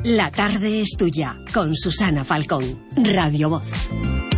La tarde es tuya, con Susana Falcón, Radio Voz.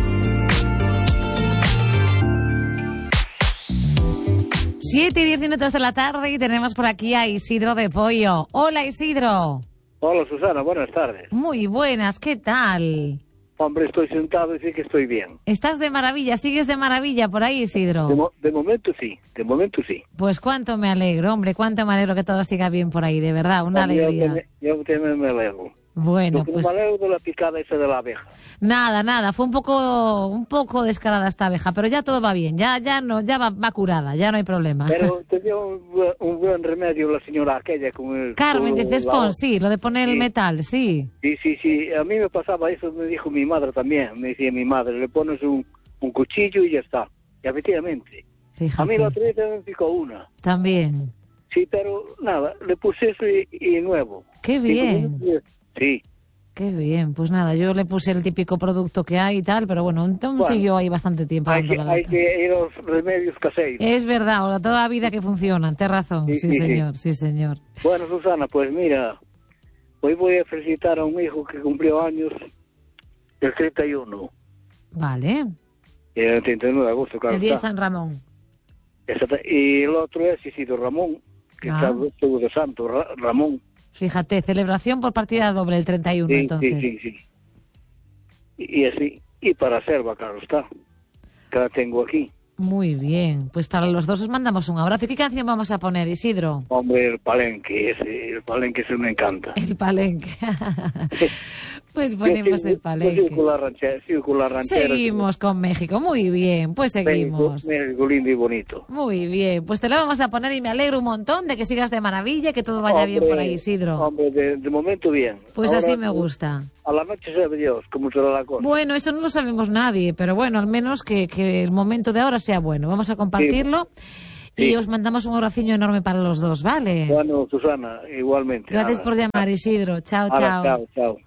Siete y 10 minutos de la tarde y tenemos por aquí a Isidro de Pollo. Hola, Isidro. Hola, Susana, buenas tardes. Muy buenas, ¿qué tal? Hombre, estoy sentado y sí que estoy bien. ¿Estás de maravilla? ¿Sigues de maravilla por ahí, Isidro? De momento sí, de momento sí. Pues cuánto me alegro, hombre, cuánto me alegro que todo siga bien por ahí, de verdad, una alegría. Yo también me alegro. Bueno, pues... pues... me alegro de la picada esa de la abeja. Nada, fue un poco descarada esta abeja, pero ya todo va bien, ya va curada, ya no hay problema. Pero te dio un buen remedio la señora aquella con el... Carmen de Cespón, sí, lo de poner el metal, sí. Sí, a mí me pasaba eso, me dijo mi madre también, me decía mi madre, le pones un cuchillo y ya está, y efectivamente. Fíjate. A mí la otra vez me picó una. También. Sí, pero nada, le puse eso y nuevo. ¡Qué bien! Sí. Qué bien, pues nada, yo le puse el típico producto que hay y tal, pero bueno, entonces siguió ahí bastante tiempo. Hay que ir a los remedios caseros. Es verdad, ahora toda la vida que funcionan, tienes razón, sí, señor. Bueno, Susana, pues mira, hoy voy a felicitar a un hijo que cumplió años el 31. Vale. El 31 de agosto, claro. El día de San Ramón. Y el otro es Isidro Ramón, que está de santo, Ramón. Fíjate, celebración por partida doble el 31, entonces. Sí. Y así, y para Selva, claro está, que la tengo aquí. Muy bien, pues para los dos os mandamos un abrazo. ¿Y qué canción vamos a poner, Isidro? Hombre, el palenque ese me encanta. El palenque. Pues ponemos el palenque. Sigo con la ranchera. Seguimos con México, muy bien, pues seguimos. México lindo y bonito. Muy bien, pues te lo vamos a poner y me alegro un montón de que sigas de maravilla, que todo vaya bien por ahí, Isidro. Hombre, de momento bien. Pues ahora, así me gusta. A la noche sabe Dios cómo será la cosa. Bueno, eso no lo sabemos nadie, pero bueno, al menos que el momento de ahora sea bueno. Vamos a compartirlo. Sí. Y os mandamos un abraciño enorme para los dos, ¿vale? Bueno, Susana, igualmente. Gracias por llamar, Isidro. Chao. Chao.